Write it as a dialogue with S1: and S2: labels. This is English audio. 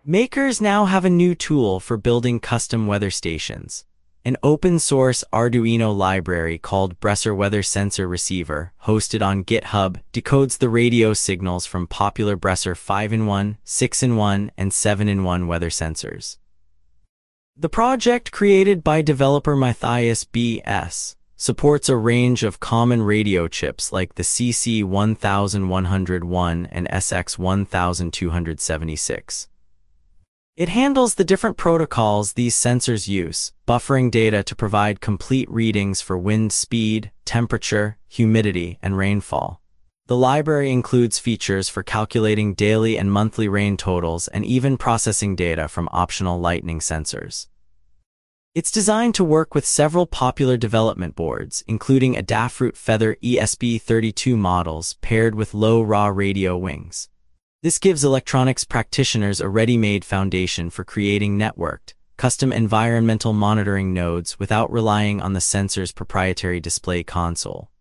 S1: Makers now have a new tool for building custom weather stations. An open-source Arduino library called Bresser Weather Sensor Receiver, hosted on GitHub, decodes the radio signals from popular Bresser 5-in-1, 6-in-1, and 7-in-1 weather sensors. The project, created by developer Matthias B.S., supports a range of common radio chips like the CC1101 and SX1276. It handles the different protocols these sensors use, buffering data to provide complete readings for wind speed, temperature, humidity, and rainfall. The library includes features for calculating daily and monthly rain totals and even processing data from optional lightning sensors. It's designed to work with several popular development boards, including Adafruit Feather ESP32 models paired with low raw radio wings. This gives electronics practitioners a ready-made foundation for creating networked, custom environmental monitoring nodes without relying on the sensor's proprietary display console.